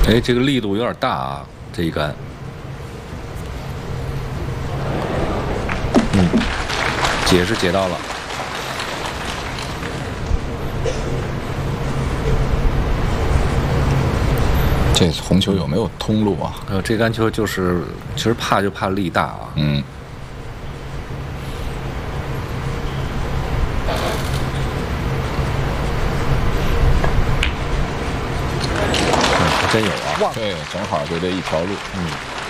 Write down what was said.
哎，这个力度有点大啊，这一杆。解是解到了。 这红球有没有通路啊？ 这杆球就是其实怕就怕力大啊。真有啊！ 对，正好就这一条路。